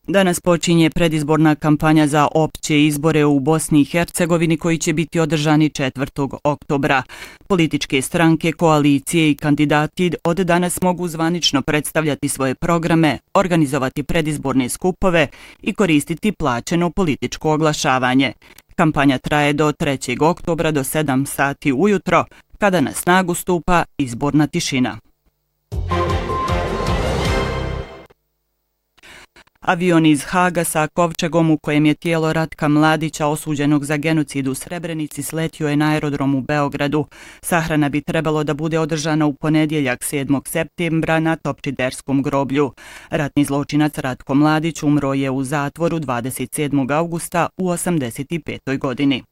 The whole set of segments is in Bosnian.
Danas počinje predizborna kampanja za opće izbore u Bosni i Hercegovini koji će biti održani 4. oktobra. Političke stranke, koalicije i kandidati od danas mogu zvanično predstavljati svoje programe, organizovati predizborne skupove i koristiti plaćeno političko oglašavanje. Kampanja traje do 3. oktobra do 7 sati ujutro, kada na snagu stupa izborna tišina. Avion iz Haga sa kovčegom u kojem je tijelo Ratka Mladića osuđenog za genocid u Srebrenici sletio je na aerodrom u Beogradu. Sahrana bi trebalo da bude održana u ponedjeljak 7. septembra na Topčiderskom groblju. Ratni zločinac Ratko Mladić umro je u zatvoru 27. augusta u 85. godini.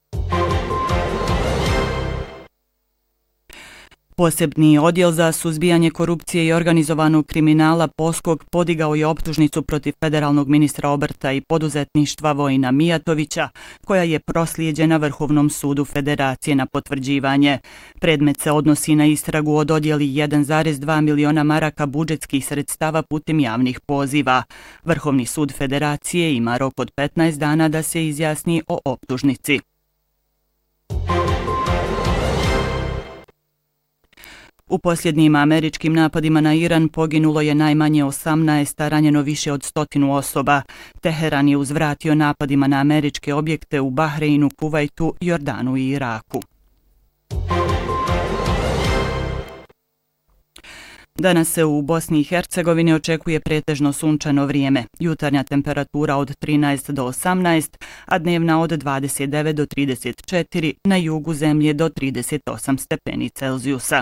Posebni odjel za suzbijanje korupcije i organizovanog kriminala POSKOK podigao je optužnicu protiv federalnog ministra obrta i poduzetništva Vojina Mijatovića, koja je proslijeđena Vrhovnom sudu Federacije na potvrđivanje. Predmet se odnosi na istragu o dodjeli 1,2 miliona maraka budžetskih sredstava putem javnih poziva. Vrhovni sud Federacije ima rok od 15 dana da se izjasni o optužnici. U posljednjim američkim napadima na Iran poginulo je najmanje 18, a ranjeno više od 100 osoba. Teheran je uzvratio napadima na američke objekte u Bahreinu, Kuvajtu, Jordanu i Iraku. Danas se u Bosni i Hercegovini očekuje pretežno sunčano vrijeme. Jutarnja temperatura od 13 do 18, a dnevna od 29 do 34, na jugu zemlje do 38 stepeni Celzijusa.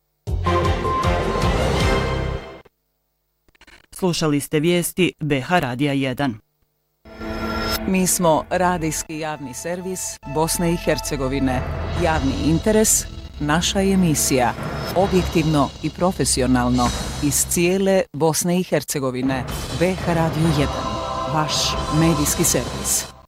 Slušali ste vijesti BH Radija 1. Mi smo radijski javni servis Bosne i Hercegovine. Javni interes, naša emisija. Objektivno i profesionalno iz cijele Bosne i Hercegovine. BH Radio 1. Vaš medijski servis.